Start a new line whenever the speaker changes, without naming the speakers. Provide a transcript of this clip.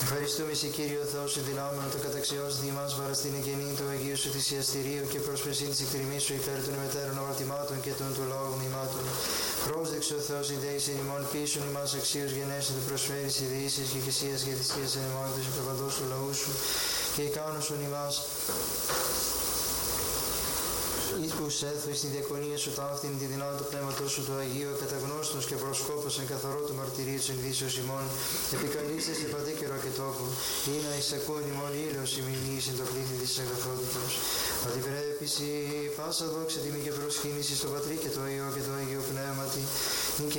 Ευχαριστούμε σε Κύριο Θεό, συνδυνάμενο το καταξιός δήμας παραστήν εγγενή του Αγίου Σου θυσιαστηρίου και προσπεσήν της εκτιμής Σου υπέρ των μετέρων αμαρτημάτων και των του λαού μνημάτων. Πρόσδεξε ο Θεός ιδέησεν ημών πίσουν ημάς αξίους γενέσαι του προσφέρεις ιδεήσεις και εκκλησίας και θυσίας εν εμάκτος υπερπαντός του λαού Σου και ικάνωσον ημάς εις που σέθω στην διακονία Σου ταύτην τη δυνάμει του Πνεύματος Σου του Αγίου καταγνώστος και προσκόπος εν καθαρό του μαρτυρίου της ενδύσεως ημών επικαλείστε σε παντή καιρό και τόπο ή να εισακούν ημών ήλιος ημινής εν το πλήθη της αγαθότητος. Αντιπρέπεις η πάσα δόξα τιμή και προσκύνηση στο Πατρί και το Υιό και το Αγίο Πνεύματι νη και